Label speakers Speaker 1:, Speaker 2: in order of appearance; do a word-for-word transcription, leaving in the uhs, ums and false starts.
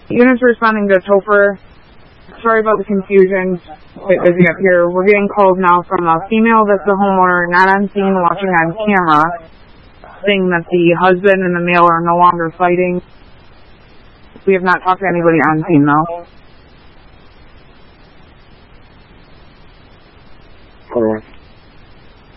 Speaker 1: Units responding to Topher. Sorry about the confusion. Quite busy up here. We're getting calls now from a female that's the homeowner, not on scene, watching on camera, saying that the husband and the male are no longer fighting. We have not talked to anybody on scene, though.